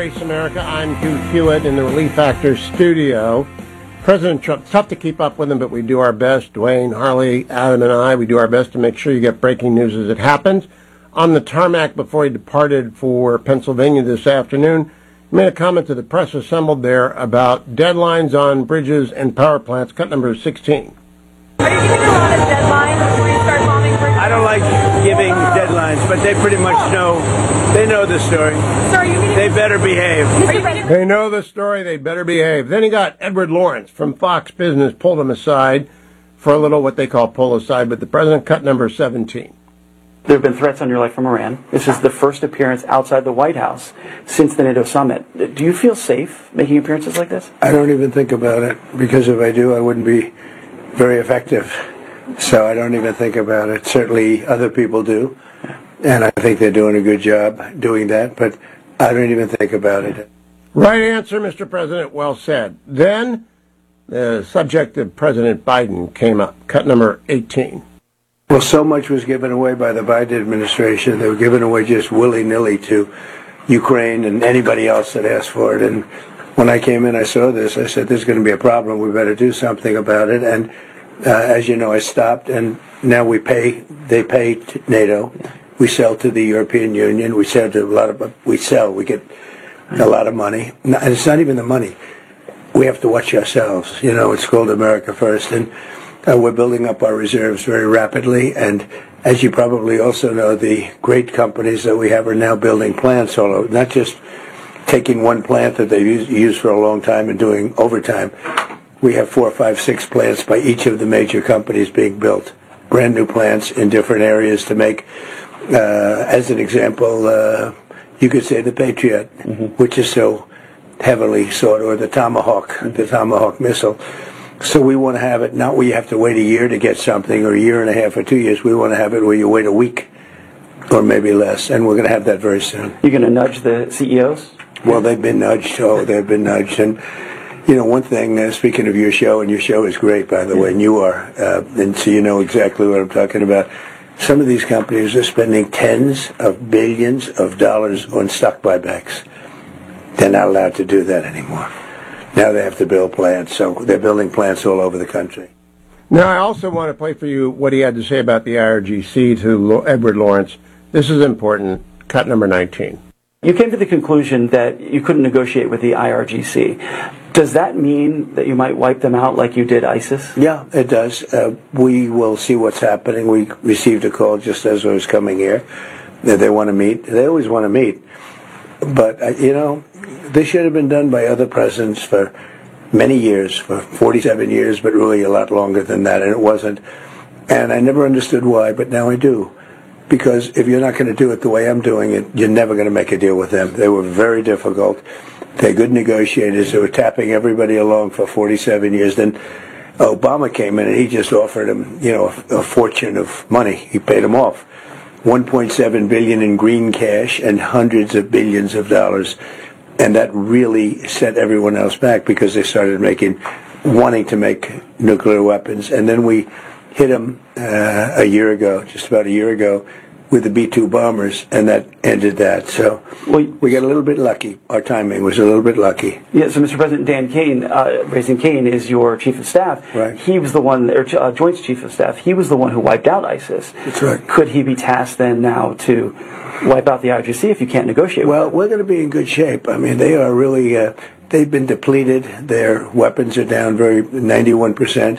Grace America. I'm Hugh Hewitt in the Relief Factor studio. President Trump, it's tough to keep up with him, but we do our best. Dwayne, Harley, Adam, and I, we do our best to make sure you get breaking news as it happens. On the tarmac before he departed for Pennsylvania this afternoon, he made a comment to the press assembled there about deadlines on bridges and power plants, cut number 16. Are you giving a lot of deadlines before you start bombing bridges? I don't like giving deadlines, but they pretty much know. They know the story. They better behave. They know the story. They better behave. Then he got Edward Lawrence from Fox Business, pulled him aside for a little what they call pull aside, but the president cut number 17. There have been threats on your life from Iran. This is the first appearance outside the White House since the NATO summit. Do you feel safe making appearances like this? I don't even think about it, because if I do, I wouldn't be very effective. So I don't even think about it. Certainly other people do, and I think they're doing a good job doing that, but I don't even think about it. Right answer, Mr. President. Well said. Then the subject of President Biden came up, cut number 18. Well, so much was given away by the Biden administration. They were given away just willy-nilly to Ukraine and anybody else that asked for it. And when I came in, I saw this. I said, there's going to be a problem. We better do something about it. And as you know, I stopped, and now we pay. They pay to NATO. We sell to the European Union. We sell to a lot of. We get a lot of money. And it's not even the money. We have to watch ourselves. You know, it's called America First, and we're building up our reserves very rapidly. And as you probably also know, the great companies that we have are now building plants all over, not just taking one plant that they've used for a long time and doing overtime. We have 4, 5, 6 plants by each of the major companies being built, brand new plants in different areas to make, as an example, you could say the Patriot, which is so heavily sought, or the Tomahawk missile. So we want to have it not where you have to wait a year to get something, or a year and a half or 2 years. We want to have it where you wait a week or maybe less, and we're going to have that very soon. You're going to nudge the CEOs? Well, they've been nudged. Oh, they've been nudged. And, you know, one thing, speaking of your show, and your show is great, by the way, and you are, and so you know exactly what I'm talking about. Some of these companies are spending tens of billions of dollars on stock buybacks. They're not allowed to do that anymore. Now they have to build plants, so they're building plants all over the country. Now, I also want to play for you what he had to say about the IRGC to Edward Lawrence. This is important. Cut number 19. You came to the conclusion that you couldn't negotiate with the IRGC. Does that mean that you might wipe them out like you did ISIS? Yeah, it does. We will see what's happening. We received a call just as I was coming here that they want to meet. They always want to meet. But, you know, this should have been done by other presidents for many years, for 47 years, but really a lot longer than that, and it wasn't. And I never understood why, but now I do. Because if you're not going to do it the way I'm doing it, you're never going to make a deal with them. They were very difficult. They're good negotiators. They were tapping everybody along for 47 years. Then Obama came in and he just offered them, you know, a fortune of money. He paid them off. $1.7 billion in green cash and hundreds of billions of dollars. And that really set everyone else back, because they started wanting to make nuclear weapons. And then we hit them a year ago, just about a year ago, with the B-2 bombers, and that ended that. So we got a little bit lucky. Our timing was a little bit lucky. Yeah, so Mr. President, Dan Kane, Raising Kane, is your chief of staff. Right. He was the one, or Joint Chief of Staff, he was the one who wiped out ISIS. That's right. Could he be tasked then now to wipe out the IRGC if you can't negotiate with them? Well, we're going to be in good shape. I mean, they are really, they've been depleted. Their weapons are down 91%.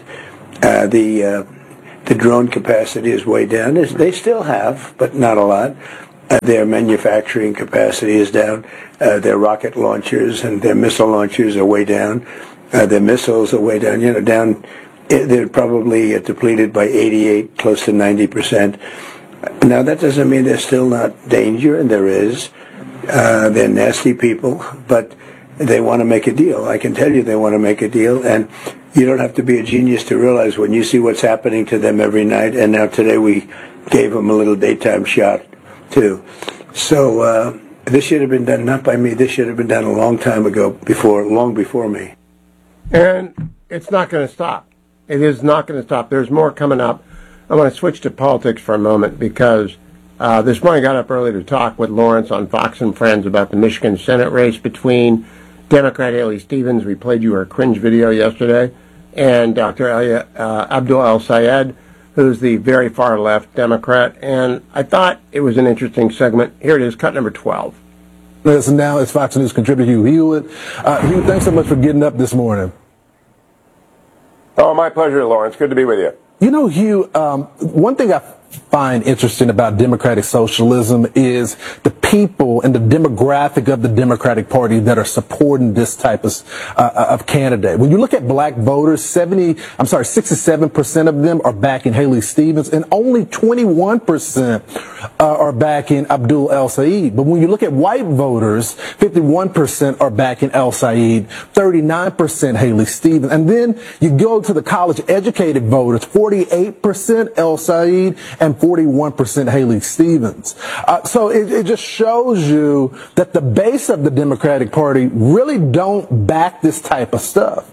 The drone capacity is way down. They still have, but not a lot. Their manufacturing capacity is down. Their rocket launchers and their missile launchers are way down. Their missiles are way down. You know, down. They're probably depleted by 88, close to 90%. Now, that doesn't mean there's still not danger, and there is. They're nasty people, but they want to make a deal. I can tell you they want to make a deal, and you don't have to be a genius to realize when you see what's happening to them every night, and now today we gave them a little daytime shot, too. So this should have been done, not by me, this should have been done a long time ago, long before me. And it's not going to stop. It is not going to stop. There's more coming up. I want to switch to politics for a moment, because This morning I got up early to talk with Lawrence on Fox and Friends about the Michigan Senate race between Democrat Haley Stevens, we played you her cringe video yesterday, and Dr. Abdul El-Sayed, who's the very far left Democrat. And I thought it was an interesting segment. Here it is, cut number 12. Listen, now it's Fox News contributor Hugh Hewitt. Hugh, thanks so much for getting up this morning. Oh, my pleasure, Lawrence. Good to be with you. You know, Hugh, one thing I find interesting about democratic socialism is the people and the demographic of the Democratic Party that are supporting this type of candidate. When you look at black voters, 67% of them are backing Haley Stevens, and only 21% are backing Abdul El-Sayed. But when you look at white voters, 51% are backing El-Sayed, 39% Haley Stevens. And then you go to the college-educated voters, 48% El-Sayed and 41% Haley Stevens. So it just shows you that the base of the Democratic Party really don't back this type of stuff.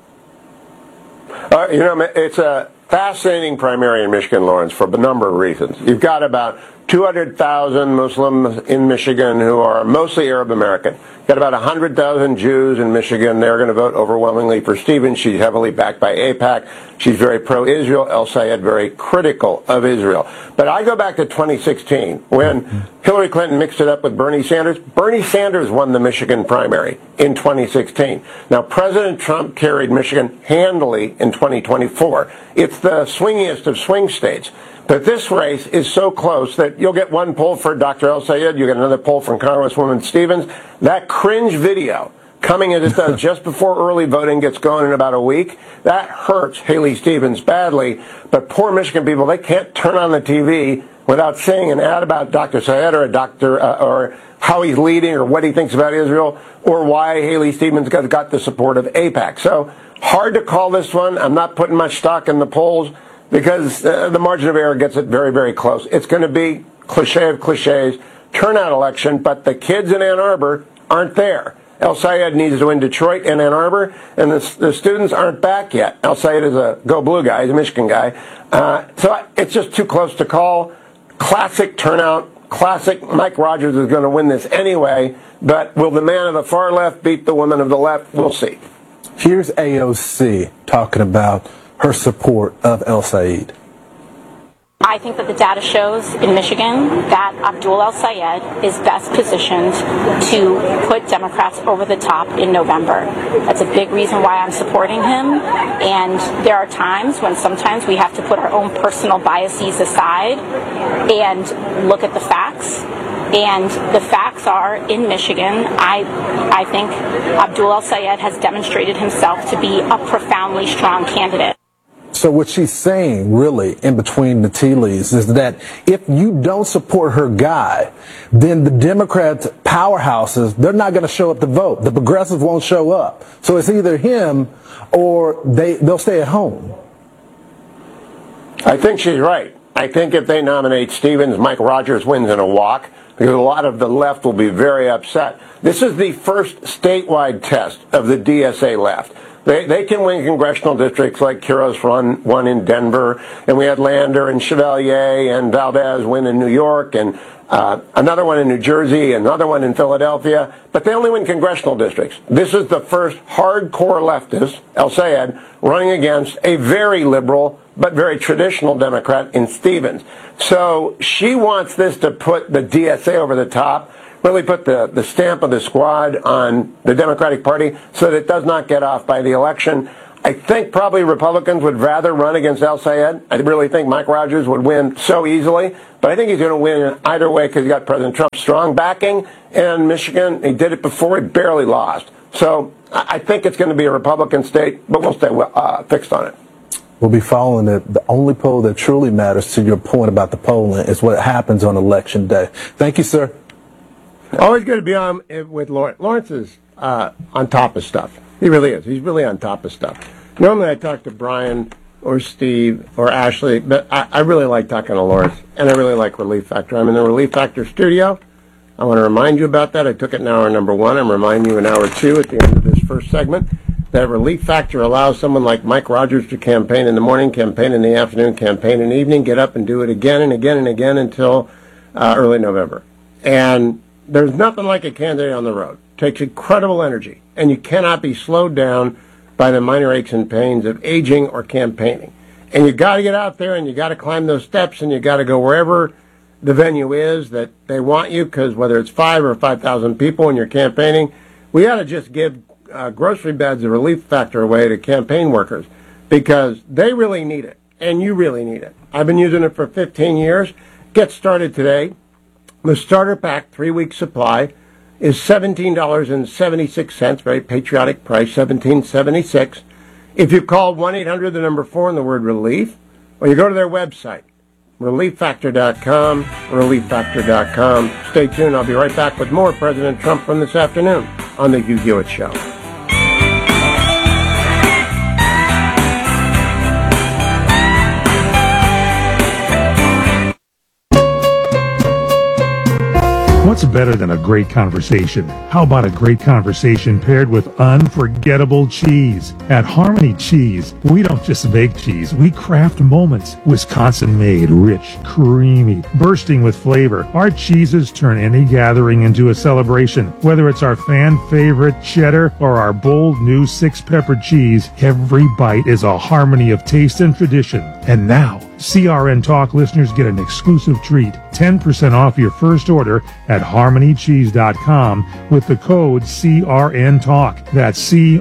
It's a fascinating primary in Michigan, Lawrence, for a number of reasons. You've got about 200,000 Muslims in Michigan who are mostly Arab American. You've got about 100,000 Jews in Michigan. They're going to vote overwhelmingly for Stevens. She's heavily backed by AIPAC. She's very pro-Israel. El-Sayed very critical of Israel. But I go back to 2016 when Hillary Clinton mixed it up with Bernie Sanders. Bernie Sanders won the Michigan primary in 2016. Now, President Trump carried Michigan handily in 2024. It's the swingiest of swing states. But this race is so close that you'll get one poll for Dr. El-Sayed, you get another poll from Congresswoman Stevens. That cringe video coming as it does just before early voting gets going in about a week, that hurts Haley Stevens badly. But poor Michigan people, they can't turn on the TV without seeing an ad about Dr. Sayed or a doctor or how he's leading or what he thinks about Israel or why Haley Stevens got the support of AIPAC. So hard to call this one. I'm not putting much stock in the polls, because the margin of error gets it very, very close. It's going to be cliche of cliches, turnout election, but the kids in Ann Arbor aren't there. El-Sayed needs to win Detroit and Ann Arbor, and the students aren't back yet. El-Sayed is a go blue guy, he's a Michigan guy. So it's just too close to call. Classic turnout, classic Mike Rogers is going to win this anyway, but will the man of the far left beat the woman of the left? We'll see. Here's AOC talking about her support of El-Sayed. I think that the data shows in Michigan that Abdul El-Sayed is best positioned to put Democrats over the top in November. That's a big reason why I'm supporting him. And there are times when sometimes we have to put our own personal biases aside and look at the facts. And the facts are, in Michigan, I think Abdul El-Sayed has demonstrated himself to be a profoundly strong candidate. So what she's saying, really, in between the tea leaves, is that if you don't support her guy, then the Democrats' powerhouses, they're not going to show up to vote. The progressives won't show up. So it's either him or they'll stay at home. I think she's right. I think if they nominate Stevens, Mike Rogers wins in a walk, because a lot of the left will be very upset. This is the first statewide test of the DSA left. They can win congressional districts like Quiros won in Denver, and we had Lander and Chevalier and Valdez win in New York, and another one in New Jersey, another one in Philadelphia, but they only win congressional districts. This is the first hardcore leftist, El-Sayed, running against a very liberal but very traditional Democrat in Stevens. So she wants this to put the DSA over the top, really put the stamp of the squad on the Democratic Party so that it does not get off by the election. I think probably Republicans would rather run against El-Sayed. I really think Mike Rogers would win so easily, but I think he's going to win either way because he got President Trump's strong backing, and Michigan, he did it before, he barely lost. So I think it's going to be a Republican state, but we'll stay fixed on it. We'll be following it. The only poll that truly matters, to your point about the polling, is what happens on Election Day. Thank you, sir. Always good to be on with Lawrence. Lawrence is on top of stuff. He really is. He's really on top of stuff. Normally I talk to Brian or Steve or Ashley, but I really like talking to Lawrence, and I really like Relief Factor. I'm in the Relief Factor studio. I want to remind you about that. I took it in hour number 1. I'm reminding you in hour 2 at the end of this first segment that Relief Factor allows someone like Mike Rogers to campaign in the morning, campaign in the afternoon, campaign in the evening, get up and do it again and again and again until early November. And there's nothing like a candidate on the road. It takes incredible energy, and you cannot be slowed down by the minor aches and pains of aging or campaigning. And you got to get out there, and you got to climb those steps, and you got to go wherever the venue is that they want you, because whether it's 5 or 5,000 people and you're campaigning, we ought to just give grocery bags of relief factor away to campaign workers, because they really need it, and you really need it. I've been using it for 15 years. Get started today. The starter pack 3-week supply is $17.76, very patriotic price, $17.76. If you call 1-800, the number 4, and the word relief, or you go to their website, relieffactor.com, relieffactor.com. Stay tuned. I'll be right back with more President Trump from this afternoon on The Hugh Hewitt Show. What's better than a great conversation? How about a great conversation paired with unforgettable cheese? At Harmony Cheese, we don't just make cheese, we craft moments. Wisconsin-made, rich, creamy, bursting with flavor. Our cheeses turn any gathering into a celebration. Whether it's our fan-favorite cheddar or our bold new 6-pepper cheese, every bite is a harmony of taste and tradition. And now, CRN Talk listeners get an exclusive treat, 10% off your first order at harmonycheese.com with the code CRN Talk. That's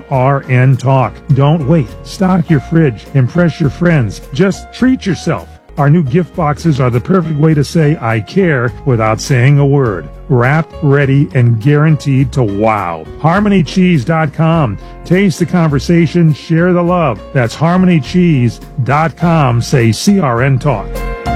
CRN Talk. Don't wait. Stock your fridge. Impress your friends. Just treat yourself. Our new gift boxes are the perfect way to say I care without saying a word. Wrapped, ready, and guaranteed to wow. HarmonyCheese.com. Taste the conversation, share the love. That's HarmonyCheese.com. Say CRN Talk.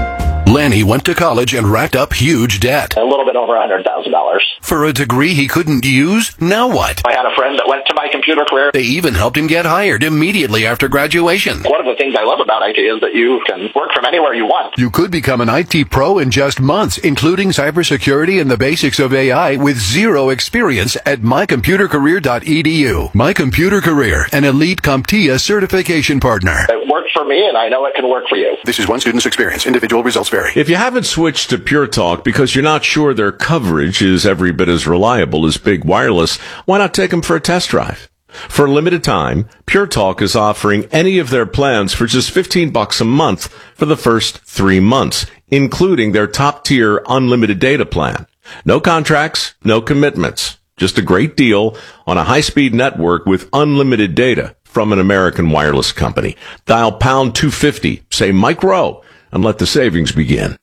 Lanny went to college and racked up huge debt. A little bit over $100,000. For a degree he couldn't use? Now what? I had a friend that went to My Computer Career. They even helped him get hired immediately after graduation. One of the things I love about IT is that you can work from anywhere you want. You could become an IT pro in just months, including cybersecurity and the basics of AI with zero experience at mycomputercareer.edu. My Computer Career, an elite CompTIA certification partner. It worked for me, and I know it can work for you. This is one student's experience. Individual results vary. If you haven't switched to Pure Talk because you're not sure their coverage is every bit as reliable as Big Wireless, why not take them for a test drive? For a limited time, Pure Talk is offering any of their plans for just $15 a month for the first 3 months, including their top-tier unlimited data plan. No contracts, no commitments. Just a great deal on a high-speed network with unlimited data from an American wireless company. Dial pound 250, say Mike Rowe, and let the savings begin.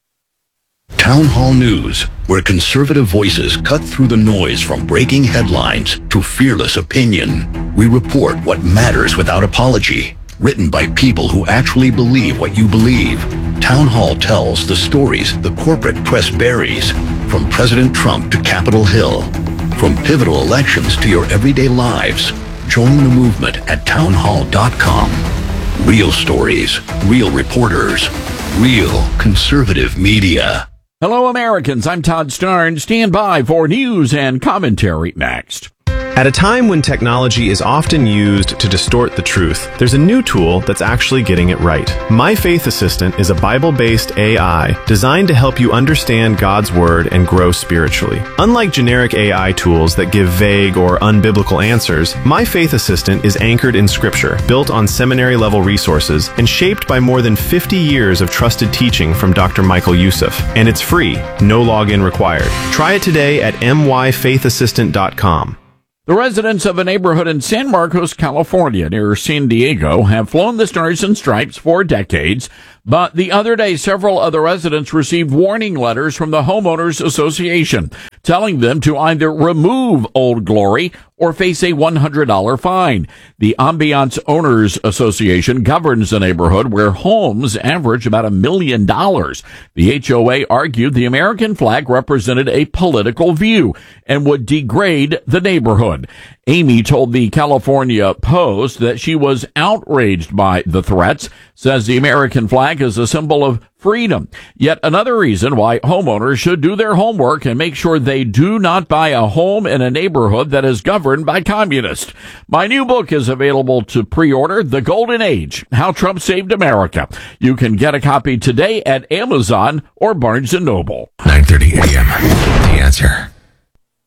Town Hall News, where conservative voices cut through the noise from breaking headlines to fearless opinion. We report what matters without apology. Written by people who actually believe what you believe. Town Hall tells the stories the corporate press buries, from President Trump to Capitol Hill, from pivotal elections to your everyday lives. Join the movement at townhall.com. Real stories, real reporters, real conservative media. Hello, Americans. I'm Todd Starn. Stand by for news and commentary next. At a time when technology is often used to distort the truth, there's a new tool that's actually getting it right. My Faith Assistant is a Bible-based AI designed to help you understand God's Word and grow spiritually. Unlike generic AI tools that give vague or unbiblical answers, My Faith Assistant is anchored in Scripture, built on seminary-level resources, and shaped by more than 50 years of trusted teaching from Dr. Michael Youssef. And it's free, no login required. Try it today at myfaithassistant.com. The residents of a neighborhood in San Marcos, California, near San Diego, have flown the Stars and Stripes for decades, but the other day, several other residents received warning letters from the Homeowners Association telling them to either remove Old Glory or face a $100 fine. The Ambiance Owners Association governs the neighborhood where homes average about $1 million. The HOA argued the American flag represented a political view and would degrade the neighborhood. Amy told the California Post that she was outraged by the threats, says the American flag flag is a symbol of freedom. Yet another reason why homeowners should do their homework and make sure they do not buy a home in a neighborhood that is governed by communists. My new book is available to pre-order, The Golden Age, How Trump Saved America. You can get a copy today at Amazon or Barnes & Noble. 9:30 a.m. The Answer.